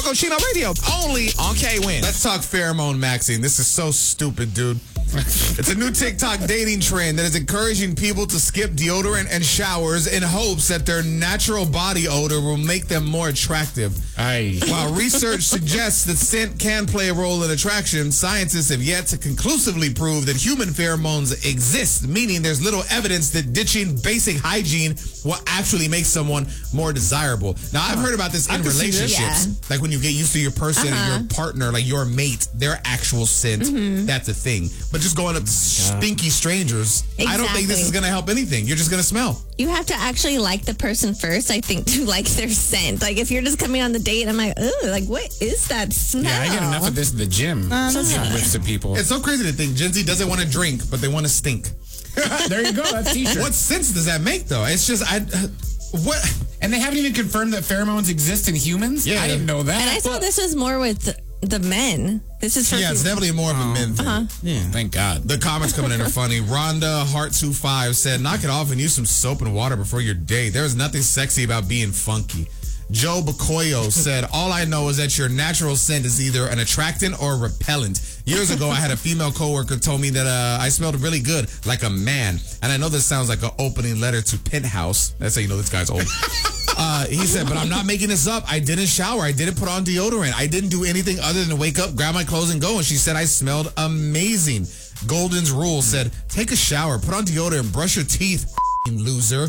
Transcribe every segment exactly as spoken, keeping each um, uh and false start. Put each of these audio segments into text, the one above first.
Cochino Radio, only on K-Win. Let's talk pheromone maxing. This is so stupid, dude. It's a new TikTok dating trend that is encouraging people to skip deodorant and showers in hopes that their natural body odor will make them more attractive. Aye. While research suggests that scent can play a role in attraction, scientists have yet to conclusively prove that human pheromones exist, meaning there's little evidence that ditching basic hygiene will actually make someone more desirable. Now, I've heard about this in relationships. Yeah. Like when you get used to your person Uh-huh. and your partner, like your mate, their actual scent, Mm-hmm. that's a thing. But just going up to stinky strangers, I don't think this Exactly. is going to help anything. You're just going to smell. You have to actually like the person first, I think, to like their scent. Like, if you're just coming on the date, I'm like, ooh, like, what is that smell? Yeah, I get enough of this at the gym. Get whiffs of people. It's so crazy to think Gen Z doesn't want to drink, but they want to stink. There you go. That's t-shirt. What sense does that make, though? It's just, I, uh, what? And they haven't even confirmed that pheromones exist in humans? Yeah. I didn't know that. And I saw this was more with the men. This is for Yeah, it's people. definitely more of a men thing. Uh-huh. Yeah. Thank God. The comments coming in are funny. Rhonda Heart twenty-five said, knock it off and use some soap and water before your date. There's nothing sexy about being funky. Joe Bacoyo said, all I know is that your natural scent is either an attractant or a repellent. Years ago, I had a female coworker told me that uh, I smelled really good, like a man. And I know this sounds like an opening letter to Penthouse. That's how you know this guy's old. Uh, he said, but I'm not making this up. I didn't shower. I didn't put on deodorant. I didn't do anything other than wake up, grab my clothes, and go. And she said I smelled amazing. Golden's Rule said, take a shower, put on deodorant, brush your teeth, loser.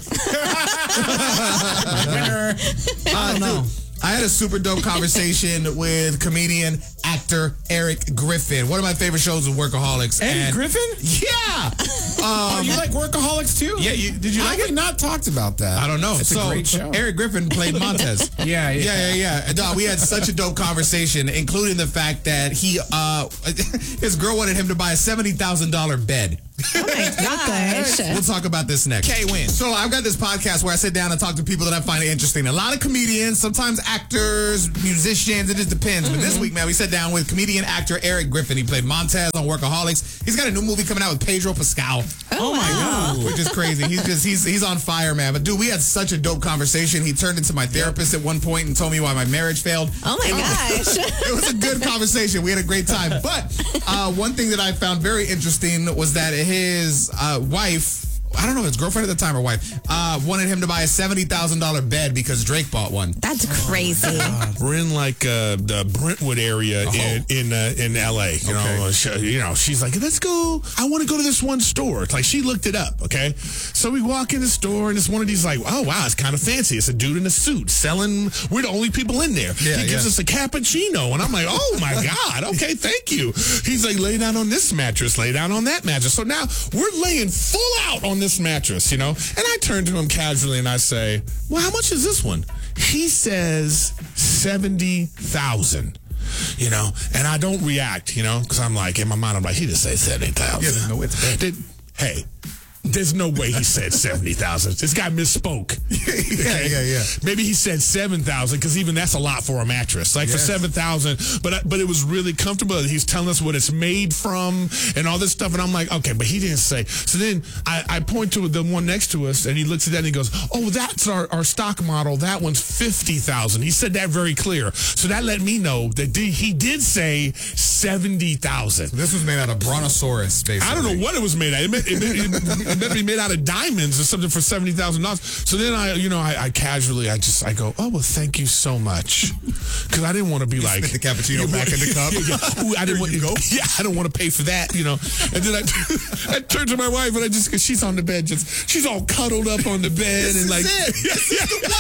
Winner. I don't know. I had a super dope conversation with comedian, actor Eric Griffin. One of my favorite shows is Workaholics. Eddie and Griffin? Yeah. Oh, you like Workaholics too? Yeah, you, did you How like have it? we not talked about that? I don't know. It's so a great show. Eric Griffin played Montez. Yeah, yeah. yeah, yeah, yeah. Dog, we had such a dope conversation, including the fact that he, uh, his girl wanted him to buy a seventy thousand dollars bed. Oh my gosh. We'll talk about this next. K-Win. So I've got this podcast where I sit down and talk to people that I find interesting. A lot of comedians, sometimes actors, musicians. It just depends. Mm-hmm. But this week, man, we sat down with comedian actor Eric Griffin. He played Montez on Workaholics. He's got a new movie coming out with Pedro Pascal. Oh, my God. Which is crazy. He's just he's he's on fire, man. But dude, we had such a dope conversation. He turned into my therapist at one point and told me why my marriage failed. Oh my gosh. It was a good conversation. We had a great time. But uh, one thing that I found very interesting was that his uh, wife, I don't know if his girlfriend at the time or wife, uh, wanted him to buy a seventy thousand dollars bed because Drake bought one. That's crazy. We're in like uh, the Brentwood area Oh. in in, uh, in L A. You Okay. know, she, you know, she's like, let's go. I want to go to this one store. It's like she looked it up. Okay, so we walk in the store and it's one of these like, oh wow, it's kind of fancy. It's a dude in a suit selling. We're the only people in there. Yeah, he gives yeah. us a cappuccino, and I'm like, oh my god, okay, thank you. He's like, lay down on this mattress, lay down on that mattress. So now we're laying full out on this mattress, you know. And I turn to him casually and I say, well, how much is this one? He says seventy thousand. You know, and I don't react, you know, because I'm like, in my mind, I'm like, he just said seventy thousand. Yeah, no, it's bad. Did, hey, there's no way he said seventy thousand. This guy misspoke. Yeah, yeah, yeah. Maybe he said seven thousand because even that's a lot for a mattress. Like Yes. for seven thousand, but but it was really comfortable. He's telling us what it's made from and all this stuff, and I'm like, okay, but he didn't say. So then I, I point to the one next to us, and he looks at that and he goes, oh, that's our, our stock model. That one's fifty thousand. He said that very clear. So that let me know that di- he did say seventy thousand. This was made out of brontosaurus, basically. I don't know what it was made out of. It meant, it, meant, it, it meant to be made out of diamonds or something for seventy thousand dollars. So then I, you know, I, I casually, I just, I go, oh, well, thank you so much. Because I didn't want to be like. Spit the cappuccino back in the cup. Yeah, Ooh, I didn't want you go. Yeah, I don't want to pay for that, you know. And then I, I turned to my wife and I just, because she's on the bed, just, she's all cuddled up on the bed This and is like. it. Yeah, This is the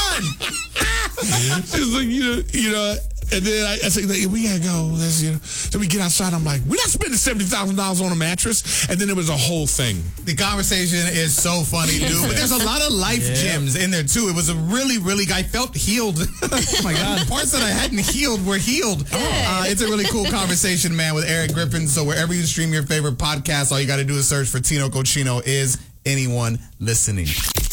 one. She's like, you know, you know. And then I, I say, like, we gotta go. Let's, you know. Then we get outside. I'm like, we're not spending seventy thousand dollars on a mattress. And then it was a whole thing. The conversation is so funny, dude. But there's a lot of life gems in there, too. It was a really, really, I felt healed. Oh, my God. Parts that I hadn't healed were healed. Uh, it's a really cool conversation, man, with Eric Griffin. So wherever you stream your favorite podcast, all you got to do is search for Tino Cochino. Is anyone listening?